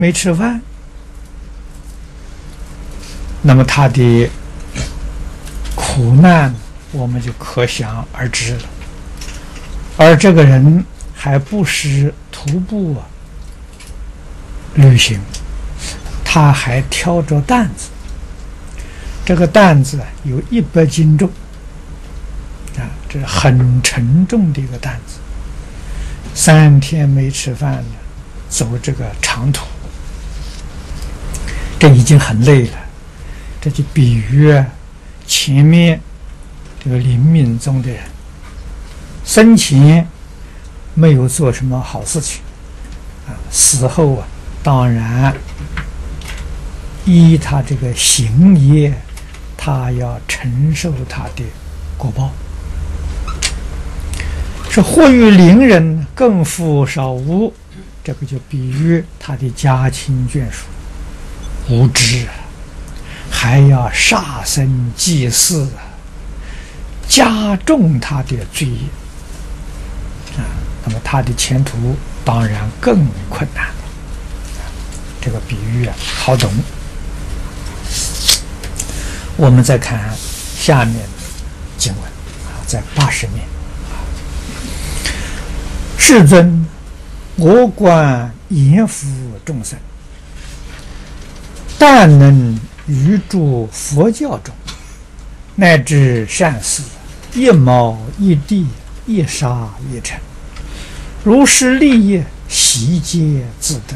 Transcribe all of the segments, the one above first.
没吃饭，那么他的苦难我们就可想而知了。而这个人还不是徒步旅行，他还挑着担子，这个担子有100斤重这是很沉重的一个担子。3天没吃饭了，走这个长途，这已经很累了。这就比喻前面这个临命终的人，生前没有做什么好事情死后当然依他这个行业，他要承受他的果报。是或于邻人，更负少无，这个就比喻他的家亲眷属无知还要杀生祭祀加重他的罪业那么他的前途当然更困难这个比喻好懂。我们再看下面经文在80面。世尊，我观严福众生，但能于诸佛教中，乃至善事，一毛一地，一沙一尘，如是利益，悉皆自得。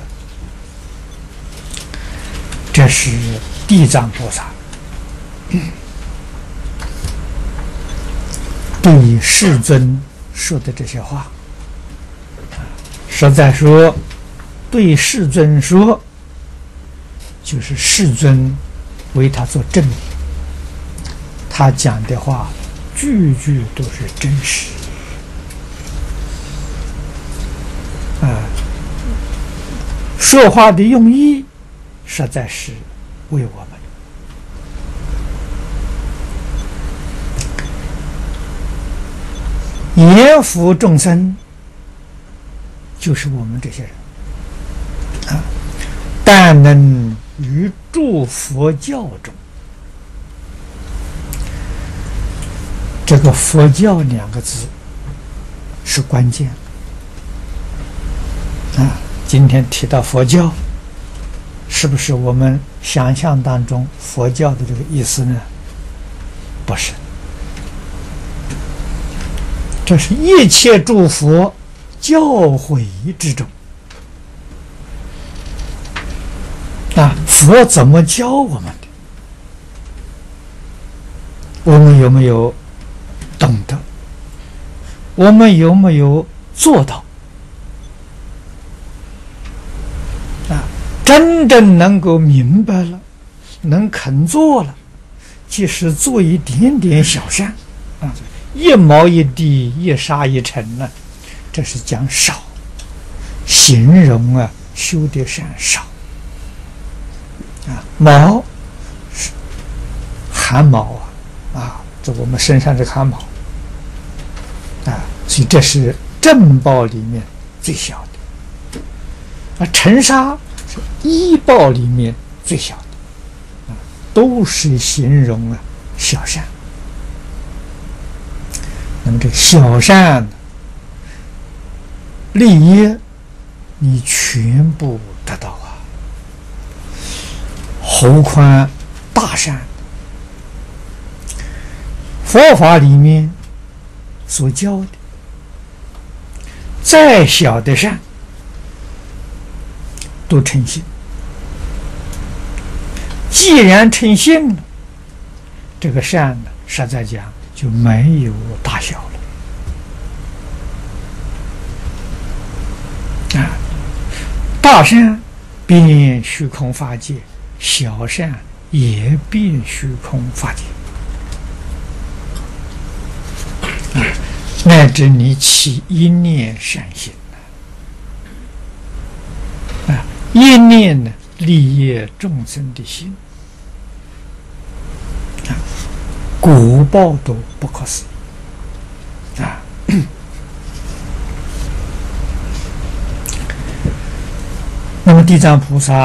这是地藏菩萨对世尊说的这些话。实在说，对世尊说，就是世尊为他做证明，他讲的话句句都是真实说话的用意实在是为我们严福众生，就是我们这些人但能于诸佛教中，这个佛教2个字是关键今天提到佛教，是不是我们想象当中佛教的这个意思呢？不是，这是一切诸佛教诲之中佛怎么教我们的，我们有没有懂得？我们有没有做到真正能够明白了，能肯做了，即使做一点点小善一毛一地，一沙一尘呢，这是讲少，形容修的善少毛是汗毛这我们身上这汗毛所以这是正报里面最小的尘沙是依报里面最小的都是形容小善。那么这小善利益你全部得到何况大善？佛法里面所教的再小的善都成性，既然成性了，这个善呢，实在讲就没有大小了大善遍虚空法界，小善也遍虚空法界乃至你起一念善心一念呢利益众生的心果报都不可思议那么地藏菩萨